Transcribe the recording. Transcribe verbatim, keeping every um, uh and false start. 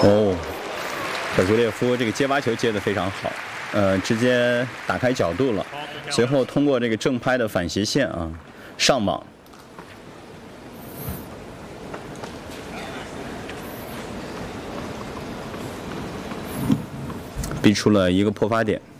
哦，小图列夫这个接发球接得非常好，呃，直接打开角度了，随后通过这个正拍的反斜线啊上网，逼出了一个破发点。